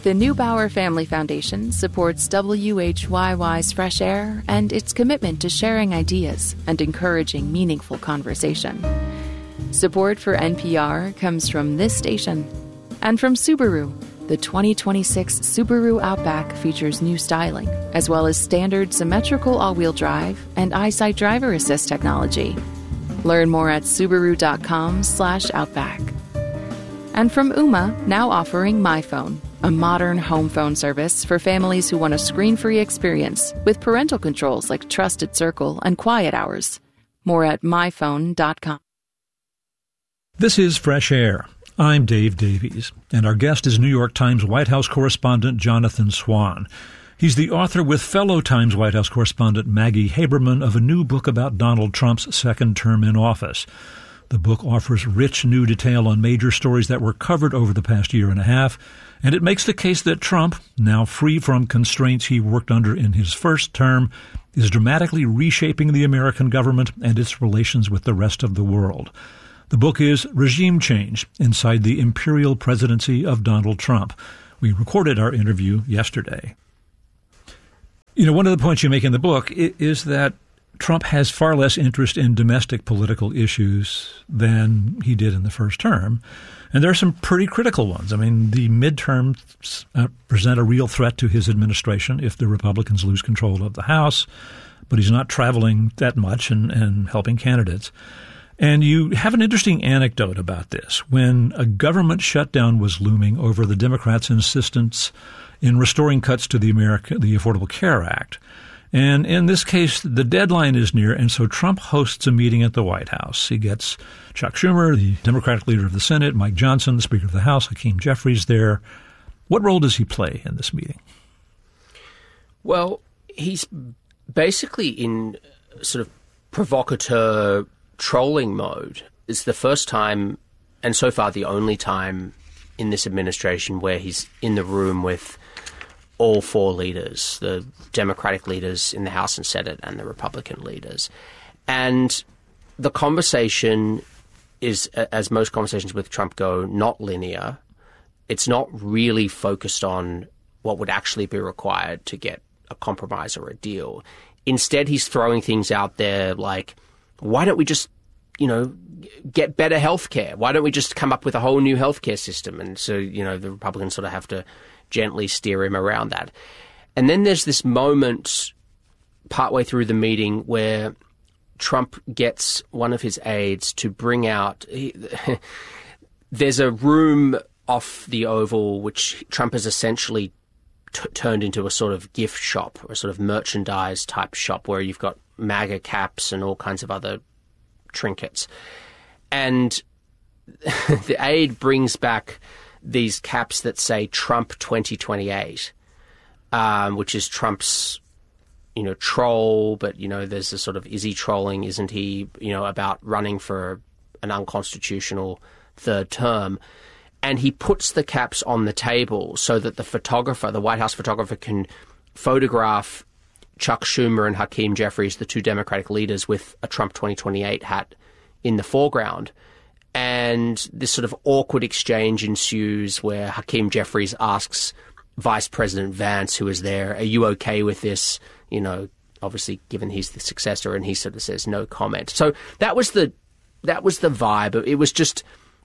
The Neubauer Family Foundation supports WHYY's Fresh Air and its commitment to sharing ideas and encouraging meaningful conversation. Support for NPR comes from this station and from Subaru. The 2026 Subaru Outback features new styling, as well as standard symmetrical all-wheel drive and EyeSight driver assist technology. Learn more at Subaru.com/Outback. And from Ooma, now offering MyPhone, a modern home phone service for families who want a screen-free experience with parental controls like Trusted Circle and Quiet Hours. More at myphone.com. This is Fresh Air. I'm Dave Davies, and our guest is New York Times White House correspondent Jonathan Swan. He's the author with fellow Times White House correspondent Maggie Haberman of a new book about Donald Trump's second term in office. The book offers rich new detail on major stories that were covered over the past year and a half, and it makes the case that Trump, now free from constraints he worked under in his first term, is dramatically reshaping the American government and its relations with the rest of the world. The book is Regime Change Inside the Imperial Presidency of Donald Trump. We recorded our interview yesterday. You know, one of the points you make in the book is that Trump has far less interest in domestic political issues than he did in the first term. And there are some pretty critical ones. I mean, the midterms present a real threat to his administration if the Republicans lose control of the House, but he's not traveling that much and helping candidates. And you have an interesting anecdote about this. When a government shutdown was looming over the Democrats' insistence in restoring cuts to the Affordable Care Act, and in this case, the deadline is near, and so Trump hosts a meeting at the White House. He gets Chuck Schumer, the Democratic leader of the Senate, Mike Johnson, the Speaker of the House, Hakeem Jeffries there. What role does he play in this meeting? Well, he's basically in sort of provocateur trolling mode. It's the first time, and so far the only time in this administration where he's in the room with all four leaders, the Democratic leaders in the House and Senate and the Republican leaders. And the conversation is, as most conversations with Trump go, not linear. It's not really focused on what would actually be required to get a compromise or a deal. Instead, he's throwing things out there like, why don't we just, get better health care? Why don't we just come up with a whole new healthcare system? And so, the Republicans sort of have to gently steer him around that. And then there's this moment partway through the meeting where Trump gets one of his aides to bring out there's a room off the Oval which Trump has essentially turned into a sort of gift shop or a sort of merchandise type shop where you've got MAGA caps and all kinds of other trinkets. And the aide brings back these caps that say Trump 2028, which is Trump's, troll, but, there's a sort of, is he trolling, isn't he, about running for an unconstitutional third term. And he puts the caps on the table so that the White House photographer, can photograph Chuck Schumer and Hakeem Jeffries, the two Democratic leaders, with a Trump 2028 hat in the foreground. And this sort of awkward exchange ensues where Hakeem Jeffries asks Vice President Vance, who is there, are you okay with this? Obviously, given he's the successor, and he sort of says no comment. So that was the vibe. It was just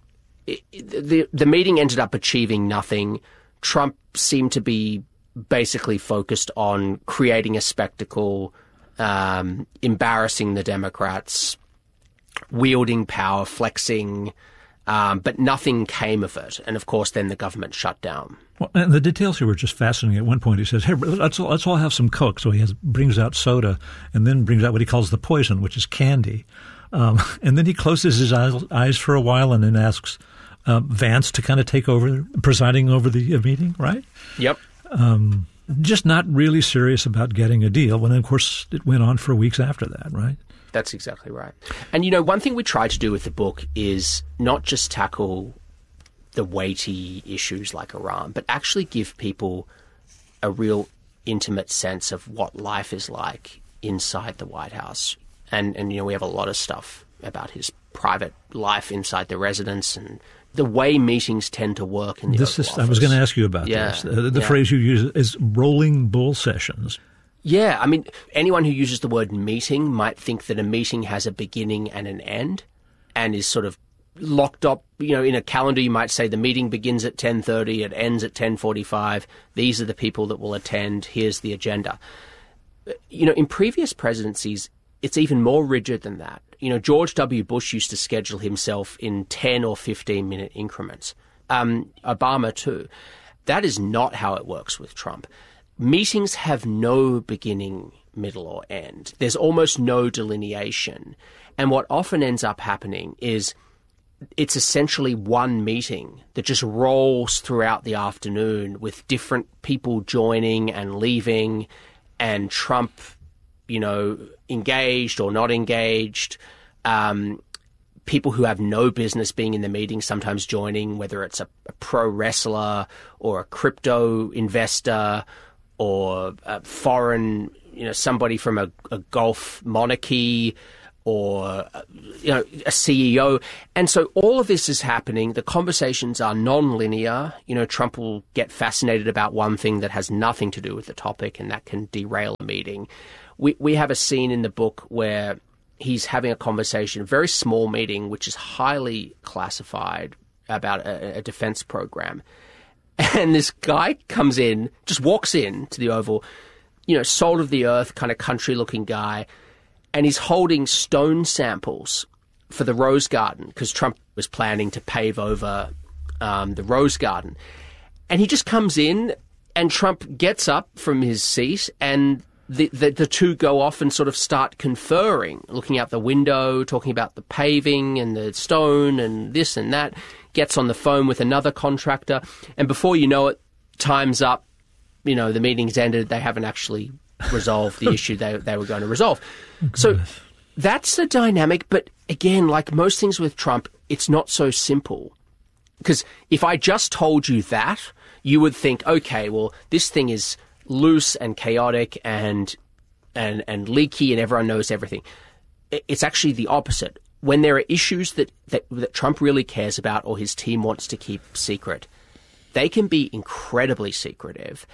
the meeting ended up achieving nothing. Trump seemed to be basically focused on creating a spectacle, embarrassing the Democrats, wielding power, flexing, but nothing came of it. And, of course, then the government shut down. Well, and the details here were just fascinating. At one point he says, hey, let's all have some Coke. So he brings out soda and then brings out what he calls the poison, which is candy. And then he closes his eyes for a while and then asks Vance to kind of take over, presiding over the meeting, right? Yep. Just not really serious about getting a deal when, of course, it went on for weeks after that, right? That's exactly right. And, one thing we try to do with the book is not just tackle the weighty issues like Iran, but actually give people a real intimate sense of what life is like inside the White House. And we have a lot of stuff about his private life inside the residence and the way meetings tend to work in the Oval Office. I was going to ask you about this. The phrase you use is rolling bull sessions. Yeah, I mean, anyone who uses the word meeting might think that a meeting has a beginning and an end and is sort of locked up. In a calendar, you might say the meeting begins at 10:30, it ends at 10:45. These are the people that will attend. Here's the agenda. In previous presidencies, it's even more rigid than that. George W. Bush used to schedule himself in 10 or 15-minute increments. Obama, too. That is not how it works with Trump. Meetings have no beginning, middle, or end. There's almost no delineation. And what often ends up happening is it's essentially one meeting that just rolls throughout the afternoon with different people joining and leaving, and Trump engaged or not engaged, people who have no business being in the meeting sometimes joining, whether it's a pro wrestler or a crypto investor or a foreign, somebody from a Gulf monarchy or, a CEO. And so all of this is happening. The conversations are non-linear. Trump will get fascinated about one thing that has nothing to do with the topic, and that can derail a meeting. We have a scene in the book where he's having a conversation, a very small meeting, which is highly classified, about a defense program. And this guy comes in, just walks in to the Oval, salt of the earth, kind of country-looking guy, and he's holding stone samples for the Rose Garden because Trump was planning to pave over the Rose Garden. And he just comes in, and Trump gets up from his seat, and the two go off and sort of start conferring, looking out the window, talking about the paving and the stone and this and that, gets on the phone with another contractor, and before you know it, time's up, the meeting's ended, they haven't actually resolved the issue they were going to resolve. So that's the dynamic, but again, like most things with Trump, it's not so simple. Because if I just told you that, you would think, okay, well, this thing is loose and chaotic and leaky and everyone knows everything. It's actually the opposite. When there are issues that Trump really cares about or his team wants to keep secret, they can be incredibly secretive,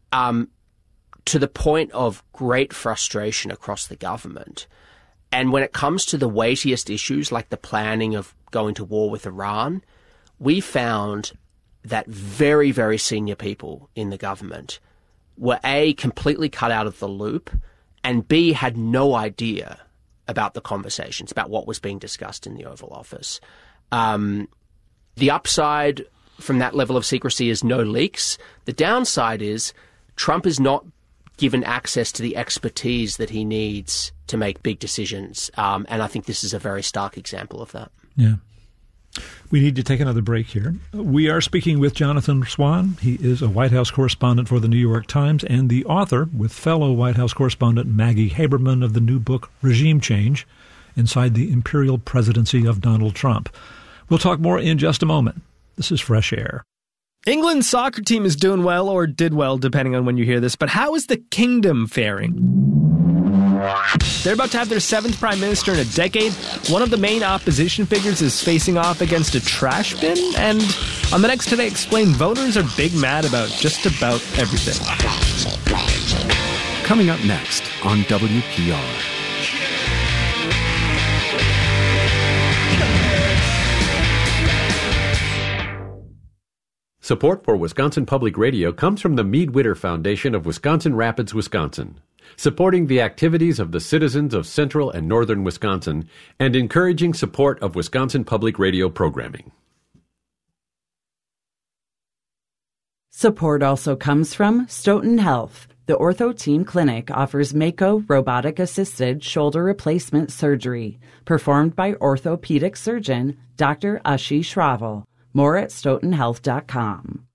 to the point of great frustration across the government. And when it comes to the weightiest issues, like the planning of going to war with Iran, we found that very, very senior people in the government were A, completely cut out of the loop, and B, had no idea about the conversations, about what was being discussed in the Oval Office. The upside from that level of secrecy is no leaks. The downside is Trump is not given access to the expertise that he needs to make big decisions. And I think this is a very stark example of that. Yeah. We need to take another break here. We are speaking with Jonathan Swan. He is a White House correspondent for the New York Times and the author, with fellow White House correspondent Maggie Haberman, of the new book Regime Change: Inside the Imperial Presidency of Donald Trump. We'll talk more in just a moment. This is Fresh Air. England's soccer team is doing well, or did well, depending on when you hear this, but how is the kingdom faring? They're about to have their 7th prime minister in a decade. One of the main opposition figures is facing off against a trash bin, and on the next Today Explained, voters are big mad about just about everything. Coming up next on WPR. Support for Wisconsin Public Radio comes from the Mead Witter Foundation of Wisconsin Rapids, Wisconsin, supporting the activities of the citizens of central and northern Wisconsin and encouraging support of Wisconsin Public Radio programming. Support also comes from Stoughton Health. The Ortho Team Clinic offers Mako robotic-assisted shoulder replacement surgery, performed by orthopedic surgeon Dr. Ashish Raval. More at stoughtonhealth.com.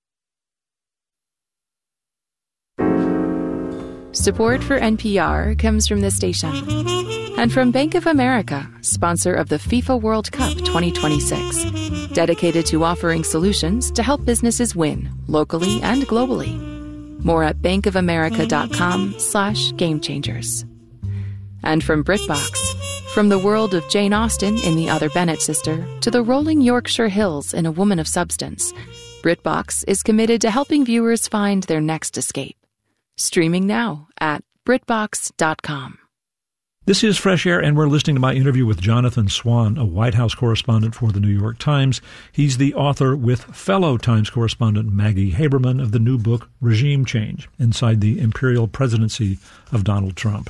Support for NPR comes from this station and from Bank of America, sponsor of the FIFA World Cup 2026, dedicated to offering solutions to help businesses win locally and globally. More at bankofamerica.com/gamechangers. And from BritBox, From the world of Jane Austen in The Other Bennet Sister to the rolling Yorkshire Hills in A Woman of Substance, BritBox is committed to helping viewers find their next escape. Streaming now at BritBox.com. This is Fresh Air, and we're listening to my interview with Jonathan Swan, a White House correspondent for the New York Times. He's the author with fellow Times correspondent Maggie Haberman of the new book, Regime Change, Inside the Imperial Presidency of Donald Trump.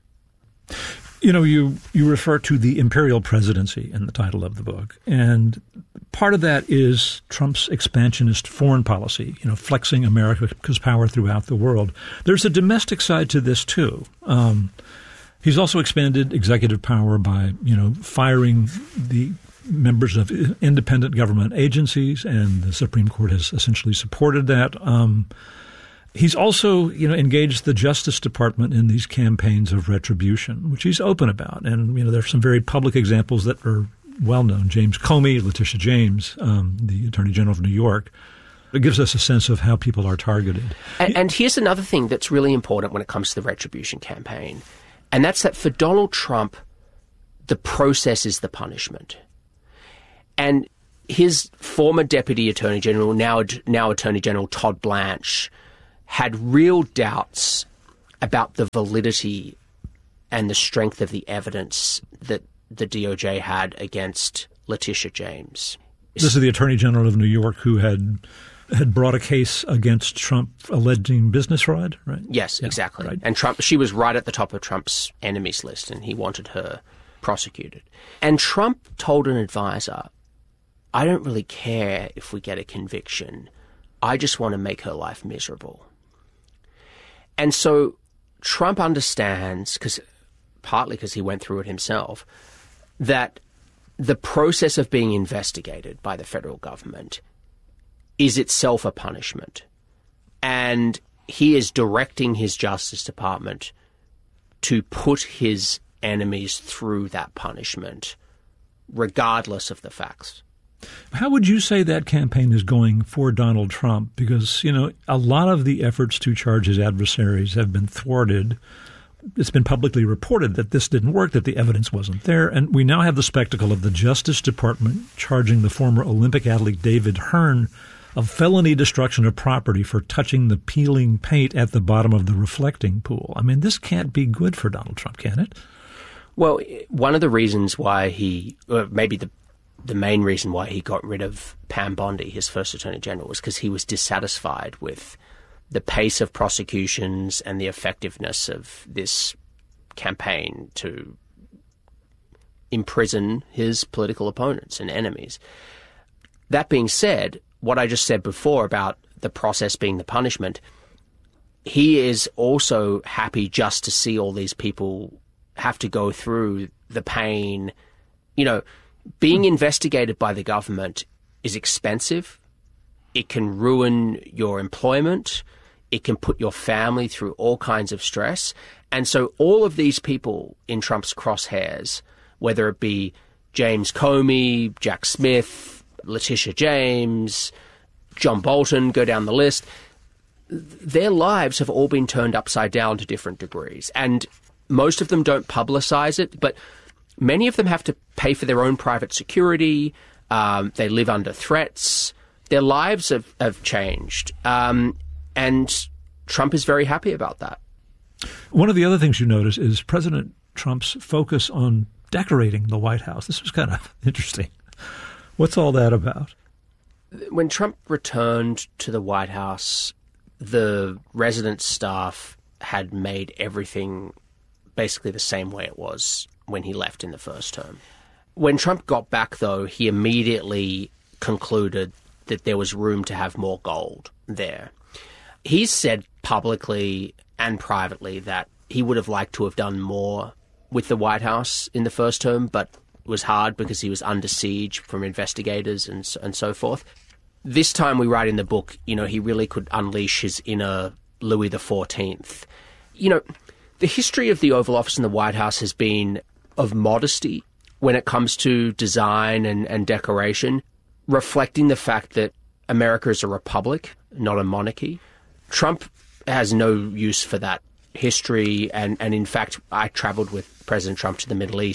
You know, you refer to the imperial presidency in the title of the book, and part of that is Trump's expansionist foreign policy, you know, flexing America's power throughout the world. There's a domestic side to this, too. He's also expanded executive power by, you know, firing the members of independent government agencies, and the Supreme Court has essentially supported that. He's also, you know, engaged the Justice Department in these campaigns of retribution, which he's open about. And, you know, there are some very public examples that are well known. James Comey, Letitia James, the Attorney General of New York. It gives us a sense of how people are targeted. And here's another thing that's really important when it comes to the retribution campaign. And that's that for Donald Trump, the process is the punishment. And his former Deputy Attorney General, now Attorney General Todd Blanche, had real doubts about the validity and the strength of the evidence that the DOJ had against Letitia James. This is the Attorney General of New York who had brought a case against Trump alleging business fraud, right? Yes, yeah, exactly. Right. And she was right at the top of Trump's enemies list, and he wanted her prosecuted. And Trump told an advisor, I don't really care if we get a conviction. I just want to make her life miserable. And so Trump understands, partly because he went through it himself, that the process of being investigated by the federal government is itself a punishment. And he is directing his Justice Department to put his enemies through that punishment, regardless of the facts. How would you say that campaign is going for Donald Trump? Because, you know, a lot of the efforts to charge his adversaries have been thwarted. It's been publicly reported that this didn't work, that the evidence wasn't there. And we now have the spectacle of the Justice Department charging the former Olympic athlete David Hearn of felony destruction of property for touching the peeling paint at the bottom of the reflecting pool. I mean, this can't be good for Donald Trump, can it? Well, one of the reasons why maybe the main reason why he got rid of Pam Bondi, his first Attorney General, was because he was dissatisfied with the pace of prosecutions and the effectiveness of this campaign to imprison his political opponents and enemies. That being said, what I just said before about the process being the punishment, he is also happy just to see all these people have to go through the pain. You know, being investigated by the government is expensive. It can ruin your employment. It can put your family through all kinds of stress. And so all of these people in Trump's crosshairs, whether it be James Comey, Jack Smith, Letitia James, John Bolton, go down the list, their lives have all been turned upside down to different degrees. And most of them don't publicize it, but many of them have to pay for their own private security. They live under threats. Their lives have changed. And Trump is very happy about that. One of the other things you notice is President Trump's focus on decorating the White House. This was kind of interesting. What's all that about? When Trump returned to the White House, the resident staff had made everything basically the same way it was when he left in the first term. When Trump got back, though, he immediately concluded that there was room to have more gold there. He's said publicly and privately that he would have liked to have done more with the White House in the first term, but it was hard because he was under siege from investigators and so forth. This time we write in the book, you know, he really could unleash his inner Louis XIV. You know, the history of the Oval Office and the White House has been of modesty when it comes to design and decoration, reflecting the fact that America is a republic, not a monarchy. Trump has no use for that history. And in fact, I traveled with President Trump to the Middle East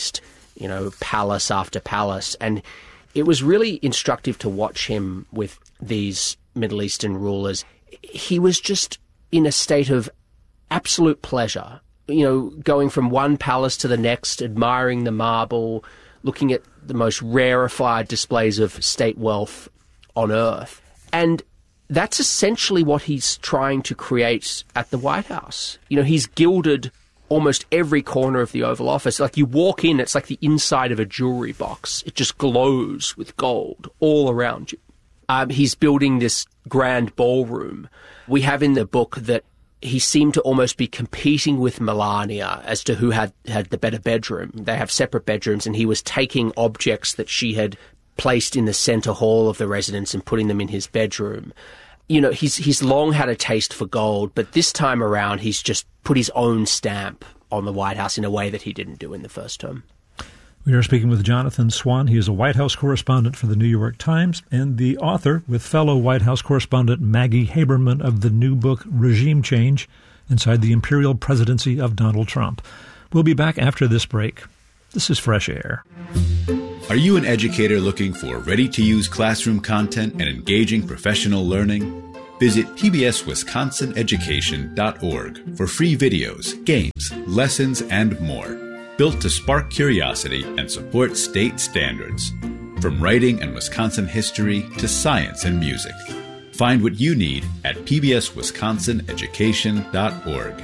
palace after palace. And it was really instructive to watch him with these Middle Eastern rulers. He was just in a state of absolute pleasure, going from one palace to the next, admiring the marble, looking at the most rarefied displays of state wealth on earth. And that's essentially what he's trying to create at the White House. He's gilded almost every corner of the Oval Office. Like, you walk in, it's like the inside of a jewelry box. It just glows with gold all around you. He's building this grand ballroom. We have in the book that he seemed to almost be competing with Melania as to who had the better bedroom. They have separate bedrooms, and he was taking objects that she had placed in the center hall of the residence and putting them in his bedroom. He's long had a taste for gold, but this time around he's just put his own stamp on the White House in a way that he didn't do in the first term. We are speaking with Jonathan Swan. He is a White House correspondent for the New York Times and the author, with fellow White House correspondent Maggie Haberman, of the new book Regime Change: Inside the Imperial Presidency of Donald Trump. We'll be back after this break. This is Fresh Air. Are you an educator looking for ready-to-use classroom content and engaging professional learning? Visit pbswisconsineducation.org for free videos, games, lessons, and more. Built to spark curiosity and support state standards. From writing and Wisconsin history to science and music. Find what you need at pbswisconsineducation.org.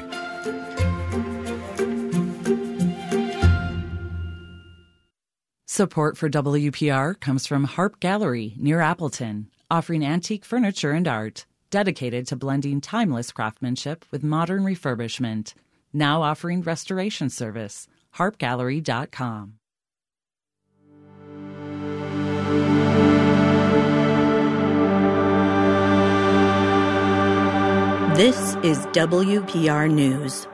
Support for WPR comes from Harp Gallery near Appleton, offering antique furniture and art, dedicated to blending timeless craftsmanship with modern refurbishment. Now offering restoration service. harpgallery.com. This is WPR News.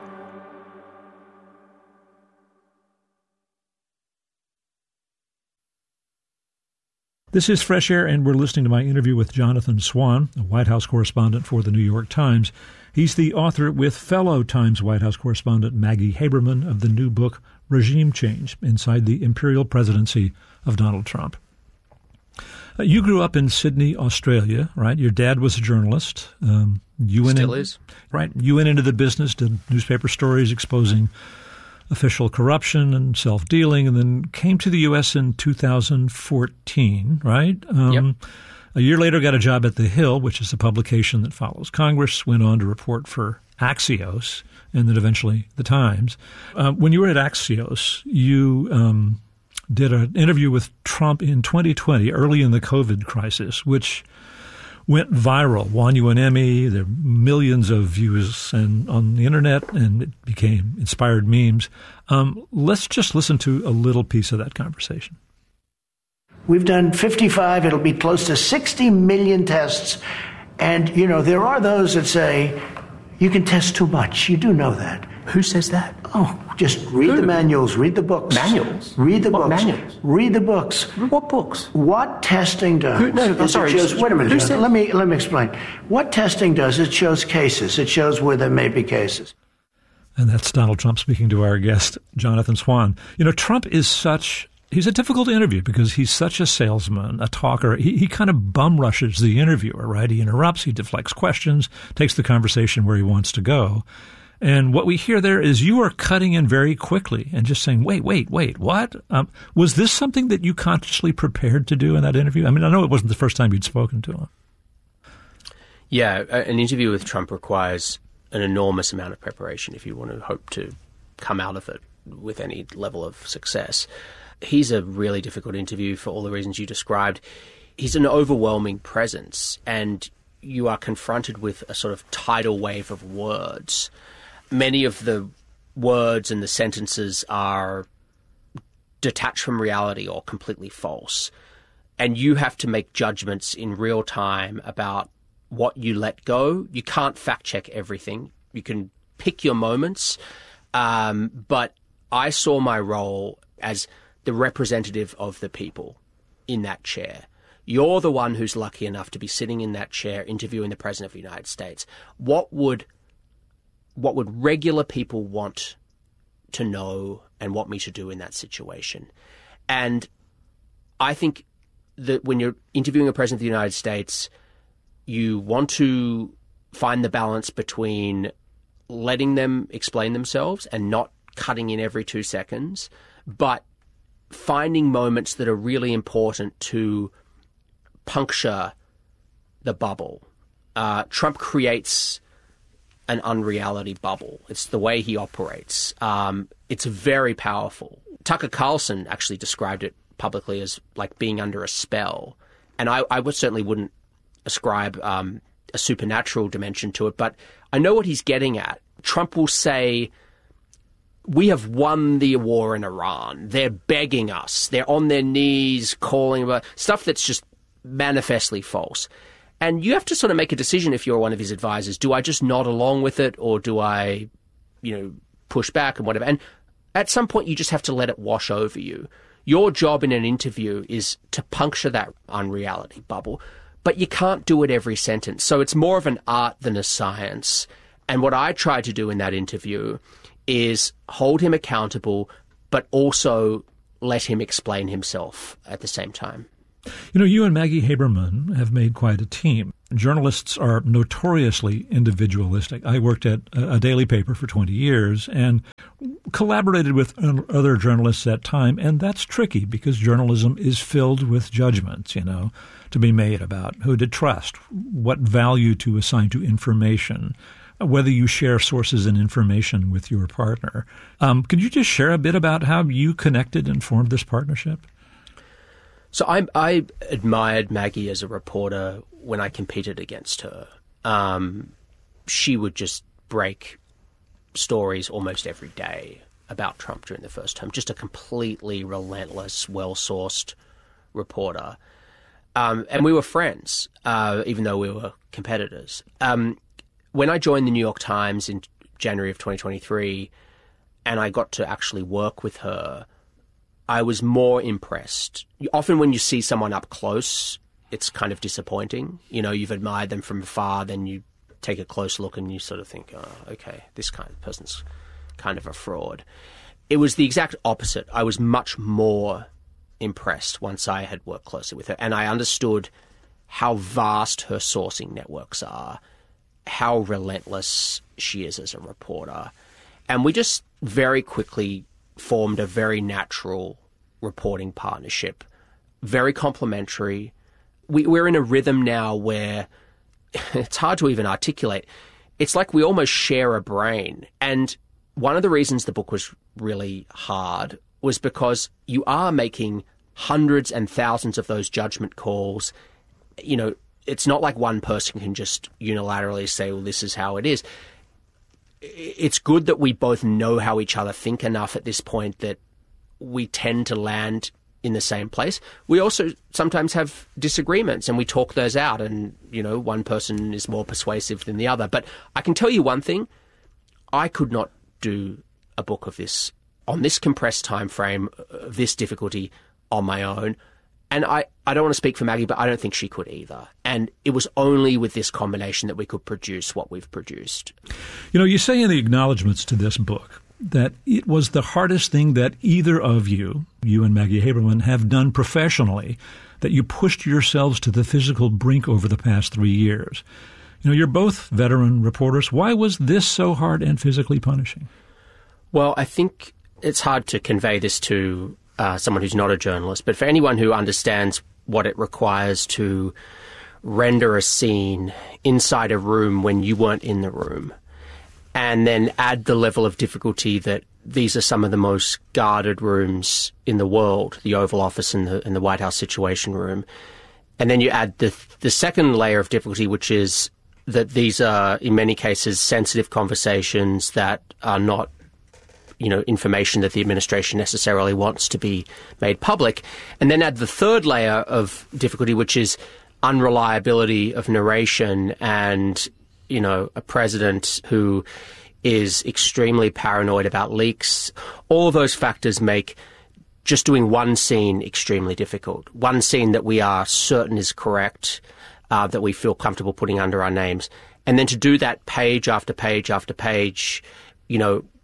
This is Fresh Air, and we're listening to my interview with Jonathan Swan, a White House correspondent for the New York Times. He's the author, with fellow Times White House correspondent Maggie Haberman, of the new book Regime Change: Inside the Imperial Presidency of Donald Trump. You grew up in Sydney, Australia, right? Your dad was a journalist. Still is. Right. You went into the business, did newspaper stories exposing official corruption and self-dealing, and then came to the U.S. in 2014, right? Yep. A year later, got a job at The Hill, which is a publication that follows Congress, went on to report for Axios, and then eventually The Times. When you were at Axios, you did an interview with Trump in 2020, early in the COVID crisis, which went viral, won you an Emmy. There were millions of views and on the internet, and it became inspired memes. Let's just listen to a little piece of that conversation. We've done 55, it'll be close to 60 million tests. And, there are those that say, you can test too much. You do know that. Who says that? Oh, just read the manuals, read the books. Manuals? Read the What books. manuals? Read the books. What books? What testing does Wait a minute. John. Let me explain. What testing does, it shows cases. It shows where there may be cases. And that's Donald Trump speaking to our guest, Jonathan Swan. Trump is he's a difficult interview because he's such a salesman, a talker. He kind of bum rushes the interviewer, right? He interrupts, he deflects questions, takes the conversation where he wants to go. And what we hear there is you are cutting in very quickly and just saying, wait, what? Was this something that you consciously prepared to do in that interview? I mean, I know it wasn't the first time you'd spoken to him. Yeah, an interview with Trump requires an enormous amount of preparation if you want to hope to come out of it with any level of success. He's a really difficult interview for all the reasons you described. He's an overwhelming presence, and you are confronted with a sort of tidal wave of words. Many of the words and the sentences are detached from reality or completely false. And you have to make judgments in real time about what you let go. You can't fact check everything. You can pick your moments. But I saw my role as the representative of the people in that chair. You're the one who's lucky enough to be sitting in that chair interviewing the President of the United States. What would regular people want to know and want me to do in that situation. And I think that when you're interviewing a president of the United States, you want to find the balance between letting them explain themselves and not cutting in every 2 seconds, but finding moments that are really important to puncture the bubble. Trump creates an unreality bubble. It's the way he operates. It's very powerful. Tucker Carlson actually described it publicly as like being under a spell. And I certainly wouldn't ascribe a supernatural dimension to it, but I know what he's getting at. Trump will say, we have won the war in Iran. They're begging us. They're on their knees calling about stuff that's just manifestly false. And you have to sort of make a decision if you're one of his advisors. Do I just nod along with it, or do I, push back and whatever? And at some point, you just have to let it wash over you. Your job in an interview is to puncture that unreality bubble, but you can't do it every sentence. So it's more of an art than a science. And what I tried to do in that interview is hold him accountable, but also let him explain himself at the same time. You and Maggie Haberman have made quite a team. Journalists are notoriously individualistic. I worked at a daily paper for 20 years and collaborated with other journalists at time, and that's tricky because journalism is filled with judgments, to be made about who to trust, what value to assign to information, whether you share sources and information with your partner. Could you just share a bit about how you connected and formed this partnership? So I admired Maggie as a reporter when I competed against her. She would just break stories almost every day about Trump during the first term, just a completely relentless, well-sourced reporter. And we were friends, even though we were competitors. When I joined the New York Times in January of 2023, and I got to actually work with her, I was more impressed. Often when you see someone up close, it's kind of disappointing. You've admired them from afar, then you take a close look and you sort of think, oh, okay, this kind of person's kind of a fraud. It was the exact opposite. I was much more impressed once I had worked closely with her, and I understood how vast her sourcing networks are, how relentless she is as a reporter. And we just very quickly formed a very natural reporting partnership, very complementary. We're in a rhythm now where it's hard to even articulate. It's like we almost share a brain. And one of the reasons the book was really hard was because you are making hundreds and thousands of those judgment calls. It's not like one person can just unilaterally say, well, this is how it is. It's good that we both know how each other think enough at this point that we tend to land in the same place. We also sometimes have disagreements and we talk those out, and, one person is more persuasive than the other. But I can tell you one thing, I could not do a book of this on this compressed time frame, of this difficulty on my own. And I don't want to speak for Maggie, but I don't think she could either. And it was only with this combination that we could produce what we've produced. You say in the acknowledgments to this book that it was the hardest thing that either of you and Maggie Haberman, have done professionally, that you pushed yourselves to the physical brink over the past 3 years. You're both veteran reporters. Why was this so hard and physically punishing? Well, I think it's hard to convey this to someone who's not a journalist, but for anyone who understands what it requires to render a scene inside a room when you weren't in the room, and then add the level of difficulty that these are some of the most guarded rooms in the world, the Oval Office and the White House Situation Room, and then you add the second layer of difficulty, which is that these are, in many cases, sensitive conversations that are not information that the administration necessarily wants to be made public. And then add the third layer of difficulty, which is unreliability of narration and, a president who is extremely paranoid about leaks. All of those factors make just doing one scene extremely difficult. One scene that we are certain is correct, that we feel comfortable putting under our names. And then to do that page after page after page,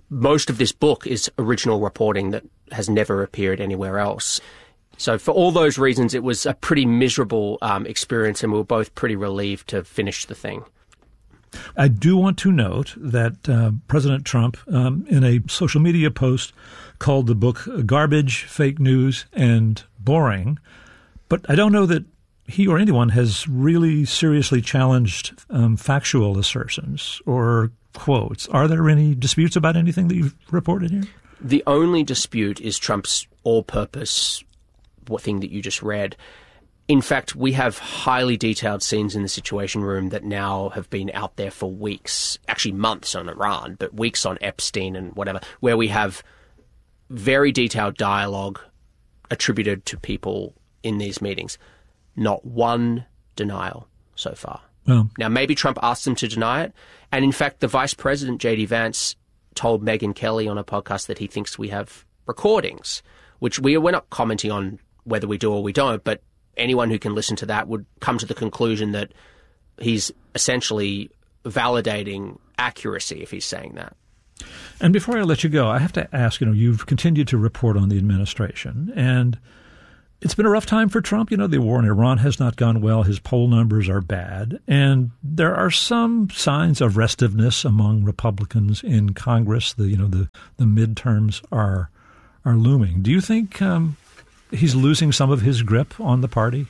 most of this book is original reporting that has never appeared anywhere else. So for all those reasons, it was a pretty miserable experience, and we were both pretty relieved to finish the thing. I do want to note that President Trump, in a social media post, called the book garbage, fake news, and boring. But I don't know that he or anyone has really seriously challenged factual assertions or quotes. Are there any disputes about anything that you've reported here? The only dispute is Trump's all-purpose thing that you just read. In fact, we have highly detailed scenes in the Situation Room that now have been out there for weeks, actually months on Iran, but weeks on Epstein and whatever, where we have very detailed dialogue attributed to people in these meetings. Not one denial so far. Well, now, maybe Trump asked them to deny it. And in fact, the Vice President, J.D. Vance, told Megyn Kelly on a podcast that he thinks we have recordings, which we're not commenting on whether we do or we don't, but anyone who can listen to that would come to the conclusion that he's essentially validating accuracy if he's saying that. And before I let you go, I have to ask, you've continued to report on the administration, and it's been a rough time for Trump. The war in Iran has not gone well. His poll numbers are bad. And there are some signs of restiveness among Republicans in Congress. The midterms are looming. Do you think he's losing some of his grip on the party?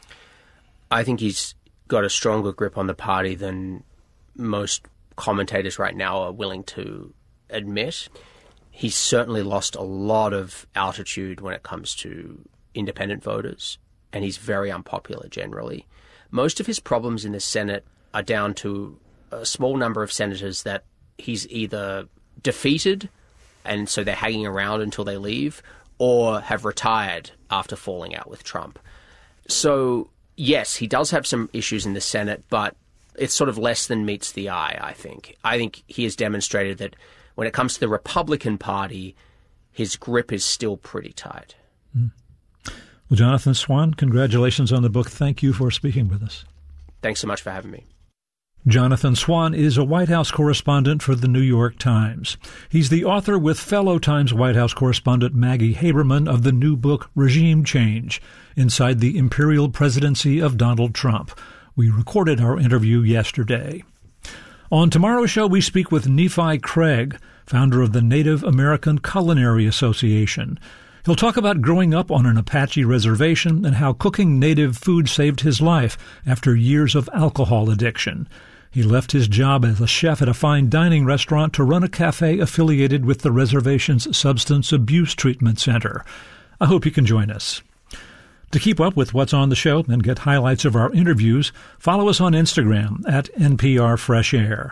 I think he's got a stronger grip on the party than most commentators right now are willing to admit. He's certainly lost a lot of altitude when it comes to independent voters, and he's very unpopular generally. Most of his problems in the Senate are down to a small number of senators that he's either defeated, and so they're hanging around until they leave, or have retired after falling out with Trump. So, yes, he does have some issues in the Senate, but it's sort of less than meets the eye, I think. I think he has demonstrated that when it comes to the Republican Party, his grip is still pretty tight. Mm. Well, Jonathan Swan, congratulations on the book. Thank you for speaking with us. Thanks so much for having me. Jonathan Swan is a White House correspondent for the New York Times. He's the author with fellow Times White House correspondent Maggie Haberman of the new book Regime Change, Inside the Imperial Presidency of Donald Trump. We recorded our interview yesterday. On tomorrow's show, we speak with Nephi Craig, founder of the Native American Culinary Association. He'll talk about growing up on an Apache reservation and how cooking native food saved his life after years of alcohol addiction. He left his job as a chef at a fine dining restaurant to run a cafe affiliated with the reservation's Substance Abuse Treatment Center. I hope you can join us. To keep up with what's on the show and get highlights of our interviews, follow us on Instagram at NPR Fresh Air.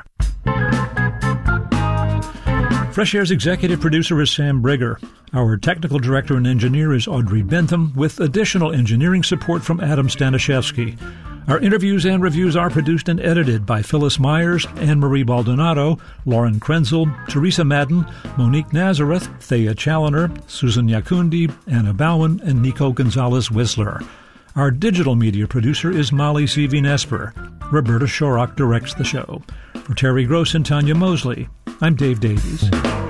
Fresh Air's executive producer is Sam Brigger. Our technical director and engineer is Audrey Bentham, with additional engineering support from Adam Stanishevsky. Our interviews and reviews are produced and edited by Phyllis Myers, Anne-Marie Baldonado, Lauren Krenzel, Teresa Madden, Monique Nazareth, Thea Challoner, Susan Yakundi, Anna Bowen, and Nico Gonzalez-Whistler. Our digital media producer is Molly C. Nesper. Roberta Shorrock directs the show. For Terry Gross and Tanya Mosley, I'm Dave Davies.